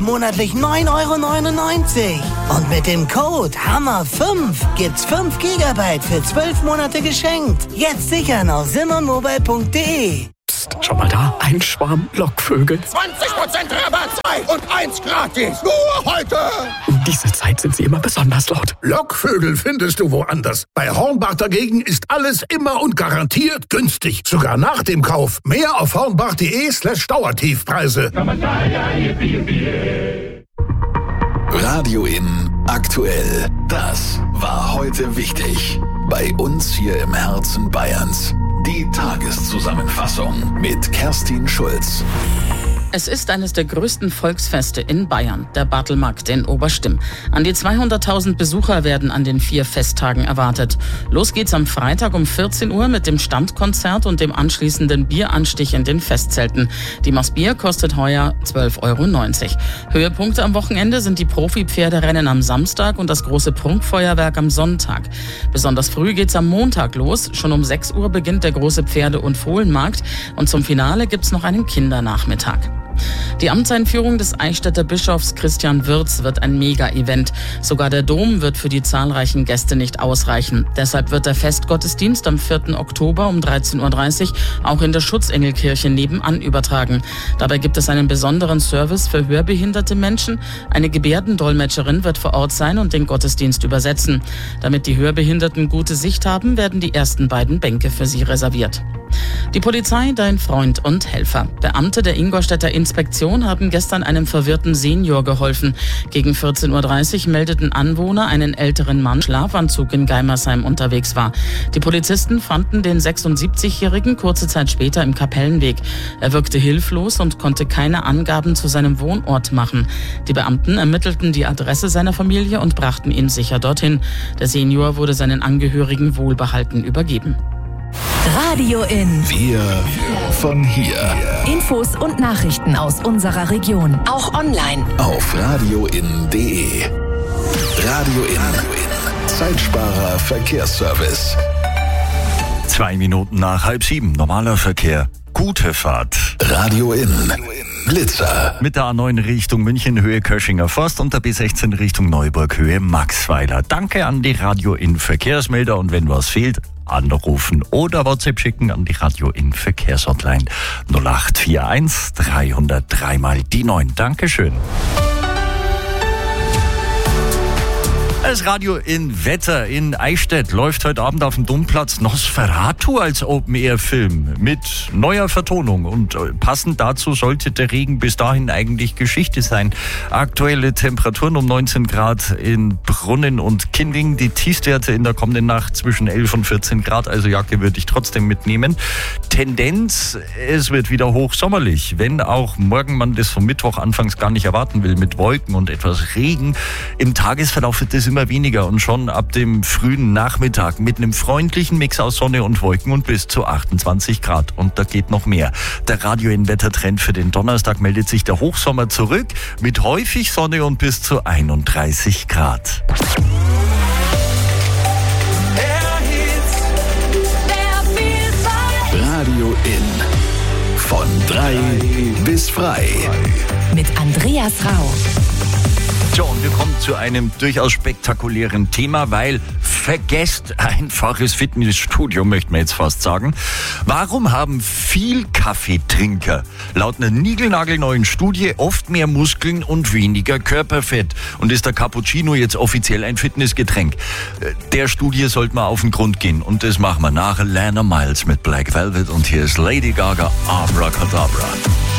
Monatlich 9,99 €. Und mit dem Code HAMMER5 gibt's 5 GB für 12 Monate geschenkt. Jetzt sichern auf simonmobile.de. Psst, schau mal da, ein Schwarm Lockvögel. 20% Rabatt und 1 gratis. Nur heute. Um diese Zeit sind sie immer besonders laut. Lockvögel findest du woanders. Bei Hornbach dagegen ist alles immer und garantiert günstig. Sogar nach dem Kauf. Mehr auf hornbach.de/Dauertiefpreise. Radio In aktuell. Das war heute wichtig. Bei uns hier im Herzen Bayerns. Die Tageszusammenfassung mit Kerstin Schulz. Es ist eines der größten Volksfeste in Bayern, der Bartelmarkt in Oberstimm. An die 200.000 Besucher werden an den 4 Festtagen erwartet. Los geht's am Freitag um 14 Uhr mit dem Standkonzert und dem anschließenden Bieranstich in den Festzelten. Die Maß Bier kostet heuer 12,90 €. Höhepunkte am Wochenende sind die Profi-Pferderennen am Samstag und das große Prunkfeuerwerk am Sonntag. Besonders früh geht's am Montag los. Schon um 6 Uhr beginnt der große Pferde- und Fohlenmarkt und zum Finale gibt's noch einen Kindernachmittag. Die Amtseinführung des Eichstätter Bischofs Christian Wirz wird ein Mega-Event. Sogar der Dom wird für die zahlreichen Gäste nicht ausreichen. Deshalb wird der Festgottesdienst am 4. Oktober um 13:30 Uhr auch in der Schutzengelkirche nebenan übertragen. Dabei gibt es einen besonderen Service für hörbehinderte Menschen. Eine Gebärdendolmetscherin wird vor Ort sein und den Gottesdienst übersetzen. Damit die Hörbehinderten gute Sicht haben, werden die ersten beiden Bänke für sie reserviert. Die Polizei, dein Freund und Helfer. Beamte der Ingolstädter Inspektion haben gestern einem verwirrten Senior geholfen. Gegen 14:30 Uhr meldeten Anwohner einen älteren Mann, Schlafanzug in Geimersheim unterwegs war. Die Polizisten fanden den 76-Jährigen kurze Zeit später im Kapellenweg. Er wirkte hilflos und konnte keine Angaben zu seinem Wohnort machen. Die Beamten ermittelten die Adresse seiner Familie und brachten ihn sicher dorthin. Der Senior wurde seinen Angehörigen wohlbehalten übergeben. Radio In. Wir von hier. Infos und Nachrichten aus unserer Region. Auch online. Auf radioin.de. Radio In. Zeitsparer Verkehrsservice. 2 Minuten nach 6:30. Normaler Verkehr. Gute Fahrt. Radio In. Blitzer. Mit der A9 Richtung München, Höhe Köschinger Forst und der B16 Richtung Neuburg, Höhe Maxweiler. Danke an die Radio In Verkehrsmelder und wenn was fehlt, anrufen oder WhatsApp schicken an die Radio In Verkehrshotline 0841 303 mal die 9. Dankeschön. Das Radio in Wetter in Eichstätt läuft heute Abend auf dem Domplatz Nosferatu als Open-Air-Film mit neuer Vertonung und passend dazu sollte der Regen bis dahin eigentlich Geschichte sein. Aktuelle Temperaturen um 19 Grad in Brunnen und Kinding, die Tiefstwerte in der kommenden Nacht zwischen 11 und 14 Grad, also Jacke würde ich trotzdem mitnehmen. Tendenz, es wird wieder hochsommerlich, wenn auch morgen man das vom Mittwoch anfangs gar nicht erwarten will mit Wolken und etwas Regen. Im Tagesverlauf wird das immer weniger und schon ab dem frühen Nachmittag mit einem freundlichen Mix aus Sonne und Wolken und bis zu 28 Grad. Und da geht noch mehr. Der Radio in Wettertrend für den Donnerstag meldet sich der Hochsommer zurück mit häufig Sonne und bis zu 31 Grad. Radio In. Von 3 bis frei. Mit Andreas Rau. So, und wir kommen zu einem durchaus spektakulären Thema, weil vergesst einfaches Fitnessstudio, möchte man jetzt fast sagen. Warum haben viel Kaffeetrinker laut einer niegelnagelneuen Studie oft mehr Muskeln und weniger Körperfett? Und ist der Cappuccino jetzt offiziell ein Fitnessgetränk? Der Studie sollte man auf den Grund gehen und das machen wir nach Lana Miles mit Black Velvet und hier ist Lady Gaga, Abracadabra.